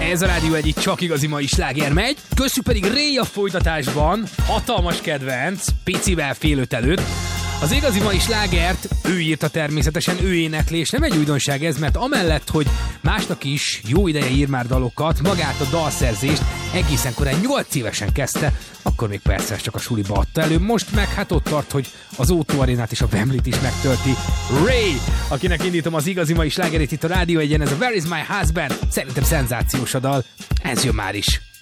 Ez a Rádió Egy, csak igazi mai sláger megy. Köszönjük pedig Ray a folytatásban, hatalmas kedvenc, picivel fél öt előtt. Az igazi mai slágert ő írta természetesen, ő énekli, és nem egy újdonság ez, mert amellett, hogy másnak is jó ideje ír már dalokat, magát a dalszerzést egészen korán 8 évesen kezdte, akkor még persze csak a suliba adta elő, most meg hát ott tart, hogy az O2 Arénát és a Wembleyt is megtölti. Ray, akinek indítom az igazi mai slágerét itt a Rádió Egyen, ez a Where is my husband? Szerintem szenzációs a dal, ez jön már is.